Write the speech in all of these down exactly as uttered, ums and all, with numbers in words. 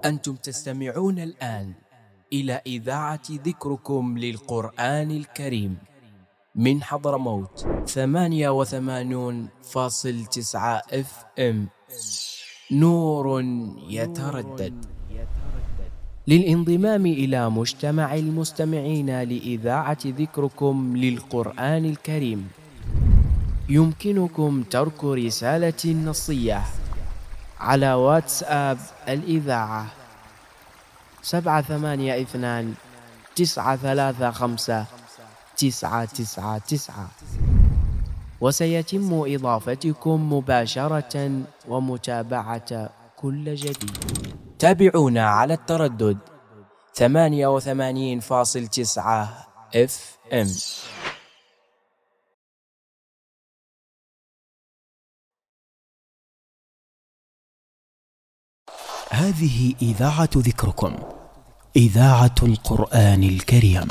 أنتم تستمعون الآن إلى إذاعة ذكركم للقرآن الكريم من حضرموت ثمانية وثمانون فاصل تسعة اف ام. نور يتردد. للانضمام إلى مجتمع المستمعين لإذاعة ذكركم للقرآن الكريم يمكنكم ترك رسالة نصية على واتساب الإذاعة سبعة ثمانية اثنان تسعة ثلاثة خمسة تسعة تسعة تسعة، وسيتم إضافتكم مباشرة ومتابعة كل جديد. تابعونا على التردد ثمانية وثمانين فاصل تسعة اف ام. هذه إذاعة ذكركم، إذاعة القرآن الكريم.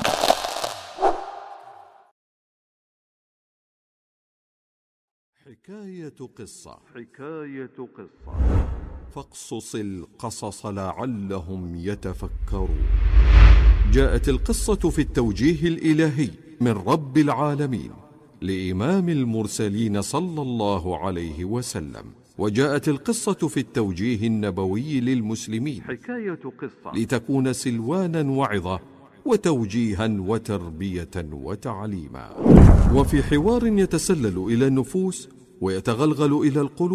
حكاية قصة حكاية قصة فاقصص القصص لعلهم يتفكرون. جاءت القصة في التوجيه الإلهي من رب العالمين لإمام المرسلين صلى الله عليه وسلم، وجاءت القصة في التوجيه النبوي للمسلمين حكاية قصة لتكون سلوانا وعظة وتوجيها وتربية وتعليما، وفي حوار يتسلل إلى النفوس ويتغلغل إلى القلوب